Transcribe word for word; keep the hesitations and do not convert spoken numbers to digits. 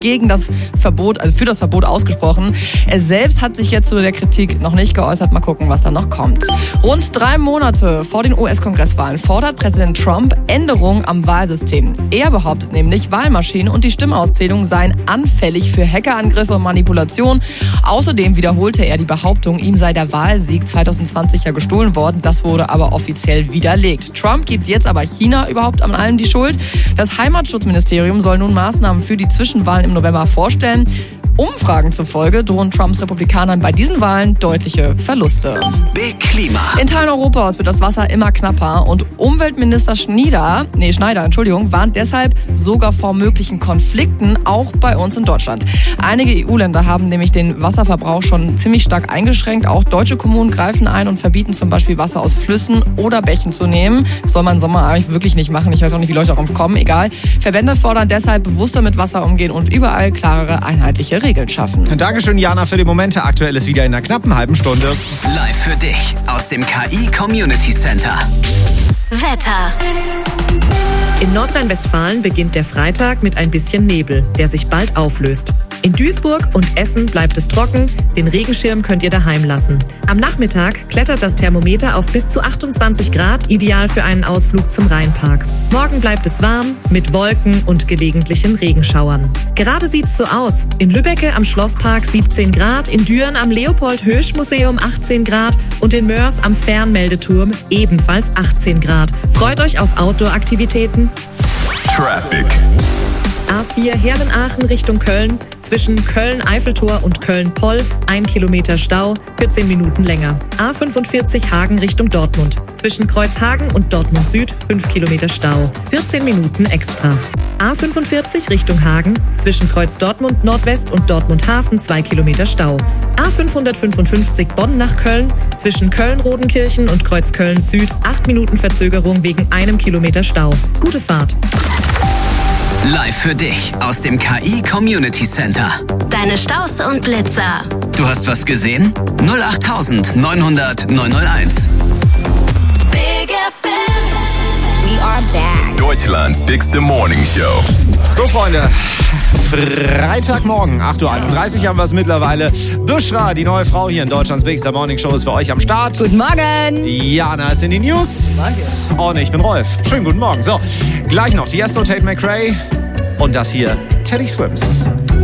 gegen das Verbot, also für das Verbot ausgesprochen. Er selbst hat sich jetzt zu der Kritik noch nicht geäußert. Mal gucken, was da noch kommt. Rund drei Monate vor den U S-Kongresswahlen fordert Präsident Trump Änderungen am Wahlsystem. Er behauptet nämlich, Wahlmaschinen und die Stimmauszählung seien anfällig für Hackerangriffe und Manipulation. Außerdem wiederholte er die Behauptung, ihm sei der Wahlsieg zwanzig zwanzig ja gestohlen worden. Das wurde aber offiziell widerlegt. Trump gibt jetzt aber China überhaupt an allem die Schuld. Das Heimatschutzministerium soll nun Maßnahmen für die Zwischenwahlen im November vorstellen. Umfragen zufolge drohen Trumps Republikanern bei diesen Wahlen deutliche Verluste. Big Klima. In Teilen Europas wird das Wasser immer knapper und Umweltminister Schneider, nee, Schneider, Entschuldigung, warnt deshalb sogar vor möglichen Konflikten, auch bei uns in Deutschland. Einige E U-Länder haben nämlich den Wasserverbrauch schon ziemlich stark eingeschränkt. Auch deutsche Kommunen greifen ein und verbieten zum Beispiel Wasser aus Flüssen oder Bächen zu nehmen. Das soll man im Sommer eigentlich wirklich nicht machen. Ich weiß auch nicht, wie Leute darauf kommen, egal. Verbände fordern deshalb bewusster mit Wasser umgehen und überall klarere, einheitliche Regeln schaffen. Dankeschön, Jana, für die Momente. Aktuell ist wieder in einer knappen halben Stunde. Live für dich aus dem K I Community Center. Wetter. In Nordrhein-Westfalen beginnt der Freitag mit ein bisschen Nebel, der sich bald auflöst. In Duisburg und Essen bleibt es trocken, den Regenschirm könnt ihr daheim lassen. Am Nachmittag klettert das Thermometer auf bis zu achtundzwanzig Grad, ideal für einen Ausflug zum Rheinpark. Morgen bleibt es warm, mit Wolken und gelegentlichen Regenschauern. Gerade sieht's so aus. In Lübbecke am Schlosspark siebzehn Grad, in Düren am Leopold-Hösch-Museum achtzehn Grad und in Mörs am Fernmeldeturm ebenfalls achtzehn Grad. Freut euch auf Outdoor-Aktivitäten. Traffic. A vier Herrenaachen Richtung Köln. Zwischen Köln-Eiffeltor und Köln-Poll ein Kilometer Stau, vierzehn Minuten länger. A fünfundvierzig Hagen Richtung Dortmund. Zwischen Kreuzhagen und Dortmund Süd fünf Kilometer Stau, vierzehn Minuten extra. A fünfundvierzig Richtung Hagen. Zwischen Kreuz Dortmund Nordwest und Dortmund Hafen zwei Kilometer Stau. A fünfhundertfünfundfünfzig Bonn nach Köln. Zwischen Köln-Rodenkirchen und Kreuz Köln Süd acht Minuten Verzögerung wegen einem Kilometer Stau. Gute Fahrt. Live für dich aus dem K I Community Center. Deine Staus und Blitzer. Du hast was gesehen? null acht neun hundert neun null eins. Big F M. We are back. Deutschlands Bigste Morning Show. So, Freunde, Freitagmorgen, acht Uhr einunddreißig haben wir es mittlerweile. Bushra, die neue Frau hier in Deutschlands Bigster Morning Show, ist für euch am Start. Guten Morgen. Jana ist in den News. Danke. Und ich bin Rolf. Schönen guten Morgen. So, gleich noch Tiesto, Tate McRae und das hier, Teddy Swims.